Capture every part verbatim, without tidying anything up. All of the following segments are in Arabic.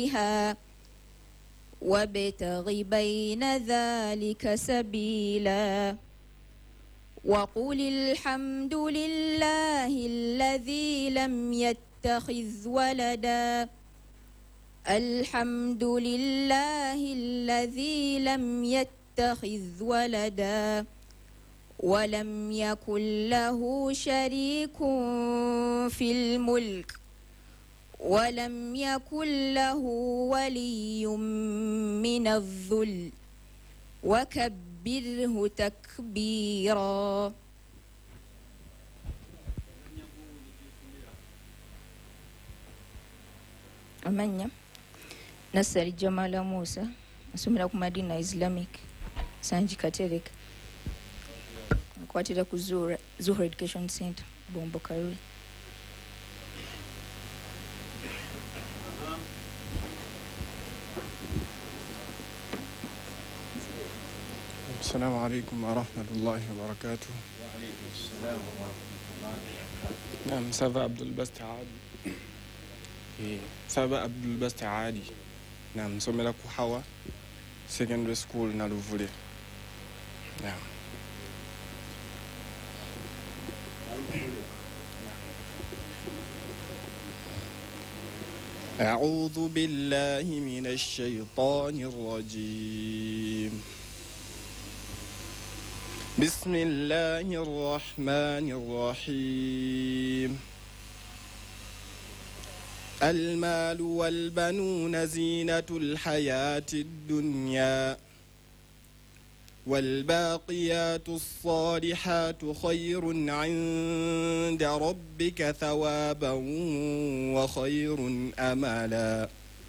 بها وابتغ بين ذلك سبيلا وقل الحمد لله الذي لم يتخذ ولدا الحمد لله الذي لم يتخذ ولدا ولم يكن له شريك في الملك ولم يكن له ولي من الذل وكبره تكبيرا. Amanya Nasari Jamala Musa asomera ku Madina Islamic Sanji Katereka akwatira ku Zuhra Zuhra Education Center Bombo Karuri. السلام عليكم ورحمة الله وبركاته. وعليكم السلام ورحمة الله وبركاته. نعم سافا عبد الباسط عادي. سافا عبد الباسط عادي. نعم سوميلا كوحاوا secondary school نالوفولي. نعم. أعوذ بالله من الشيطان الرجيم. بسم الله الرحمن الرحيم. المال والبنون زينة الحياة الدنيا والباقيات الصالحات خير عند ربك ثوابا وخير أملا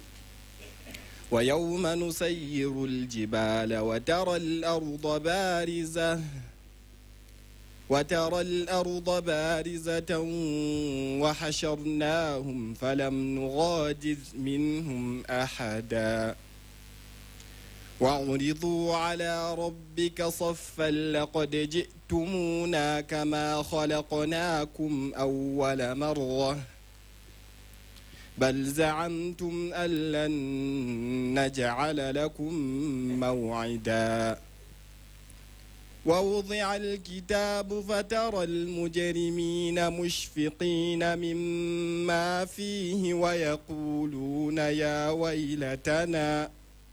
ويوم نسير الجبال وترى الأرض بارزة وترى الأرض بارزة وحشرناهم فلم نغادر منهم أحدا وعرضوا على ربك صفا لقد جئتمونا كما خلقناكم أول مرة بل زعمتم أن لن نجعل لكم موعدا ووضع الكتاب فترى المجرمين مشفقين مما فيه ويقولون يا ويلتنا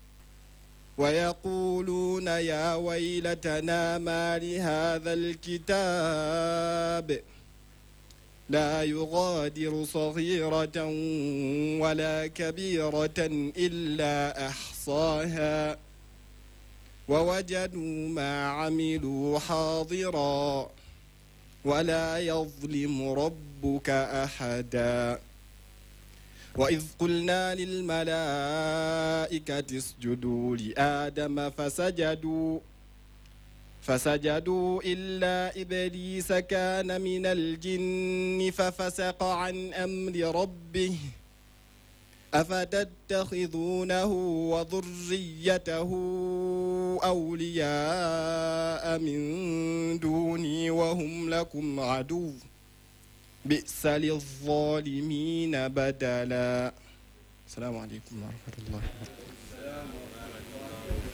ويقولون يا ويلتنا ما لهذا الكتاب لا يغادر صغيرة ولا كبيرة إلا أحصاها ووجدوا ما عملوا حاضرا ولا يظلم ربك أحدا وإذ قلنا للملائكة اسجدوا لآدم فسجدوا فسجدوا إلا إبليس كان من الجن ففسق عن أمر ربه أفتتخذونه وذريته أولياء من دوني وهم لكم عدو بئس للظالمين بدلا. السلام عليكم ورحمة الله وبركاته.